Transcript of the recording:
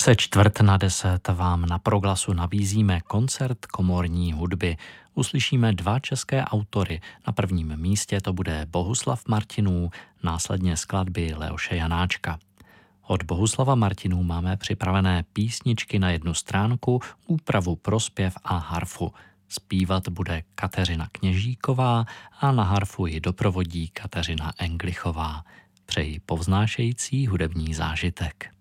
čase 9:45 vám na Proglasu nabízíme koncert komorní hudby. Uslyšíme dva české autory. Na prvním místě to bude Bohuslav Martinů, následně skladby Leoše Janáčka. Od Bohuslava Martinů máme připravené písničky na jednu stránku, úpravu pro zpěv a harfu. Zpívat bude Kateřina Kněžíková a na harfu ji doprovodí Kateřina Englichová. Přeji povznášející hudební zážitek.